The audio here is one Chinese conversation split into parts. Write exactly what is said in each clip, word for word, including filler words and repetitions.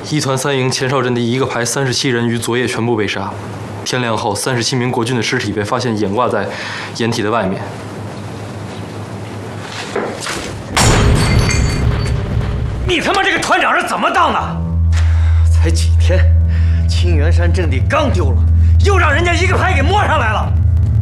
一团三营前哨阵地一个排三十七人于昨夜全部被杀。天亮后，三十七名国军的尸体被发现掩挂在掩体的外面。 你他妈这个团长是怎么当的？才几天，青源山阵地刚丢了，又让人家一个排给摸上来了。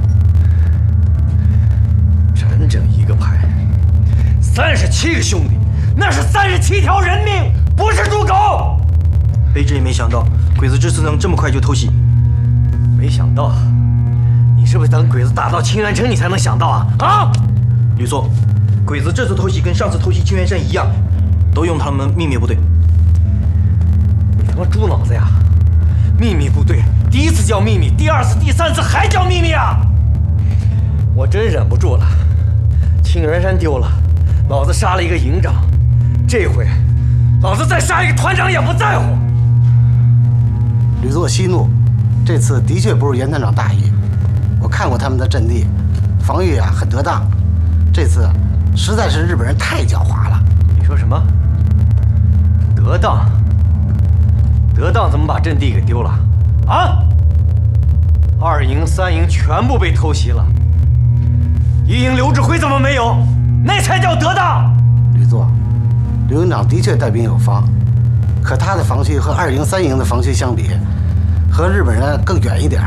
整整一个排，三十七个兄弟，那是三十七条人命，不是猪狗。 卑职也没想到，鬼子这次能这么快就偷袭。 没想到，你是不是等鬼子打到清源城，你才能想到啊？啊！ 吕座，鬼子这次偷袭跟上次偷袭清源山一样，都用他们秘密部队。 你他妈猪脑子呀！秘密部队，第一次叫秘密，第二次、第三次还叫秘密啊！我真忍不住了。清源山丢了，老子杀了一个营长，这回，老子再杀一个团长也不在乎。 吕座息怒，这次的确不是袁团长大意。我看过他们的阵地，防御啊很得当。这次实在是日本人太狡猾了。 你说什么？得当？得当怎么把阵地给丢了？啊？二营、三营全部被偷袭了。一营刘志辉怎么没有？那才叫得当！ 吕座，刘营长的确带兵有方，可他的防区和二营、三营的防区相比，和日本人更远一点。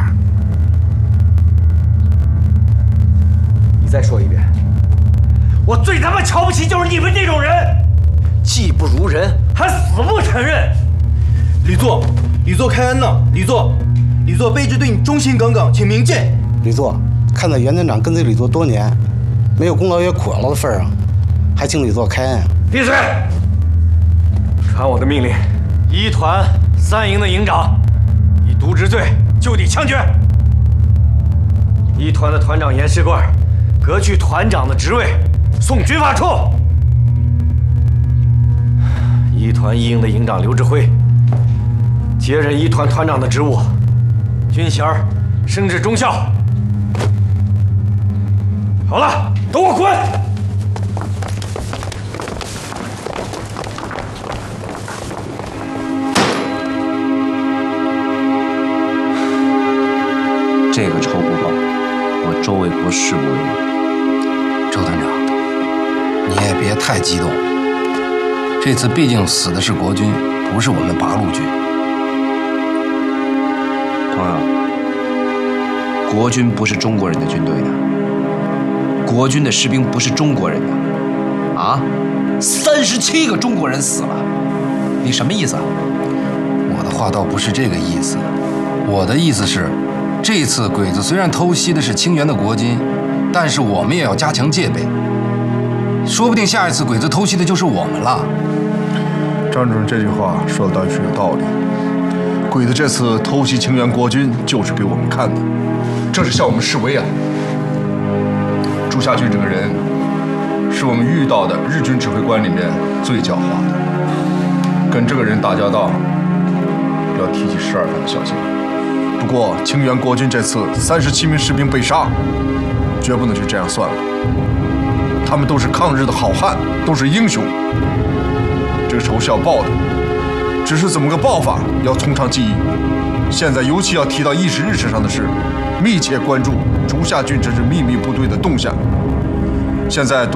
你再说一遍！我最他妈瞧不起就是你们这种人，技不如人，还死不承认。 吕座，吕座开恩了，吕座，吕座卑职对你忠心耿耿，请明鉴。 吕座。看在袁团长跟随吕座多年，没有功劳也苦劳的份上，还请吕座开恩。 闭嘴！传我的命令，一团三营的营长以渎职罪就地枪决。一团的团长严世贵革去团长的职位，送军法处。一团一营的营长刘志辉接任一团团长的职务，军衔升至中校。好了，都给我滚！ 这个仇不报，我周卫国誓不为你。 周团长，你也别太激动。这次毕竟死的是国军，不是我们八路军。 朋友，国军不是中国人的军队的。国军的士兵不是中国人的，啊，三十七个中国人死了，你什么意思啊？ 我的话倒不是这个意思，我的意思是，这次鬼子虽然偷袭的是清源的国军，但是我们也要加强戒备，说不定下一次鬼子偷袭的就是我们了。 张主任这句话说的倒是有道理，鬼子这次偷袭清源国军就是给我们看的，这是向我们示威啊！朱夏俊这个人，是我们遇到的日军指挥官里面最狡猾的。跟这个人打交道，要提起十二分的小心。不过，清源国军这次三十七名士兵被杀，绝不能就这样算了。他们都是抗日的好汉，都是英雄。这个仇是要报的，只是怎么个报法，要从长计议。现在尤其要提到议事日程上的是，密切关注朱夏俊这支秘密部队的动向。现在。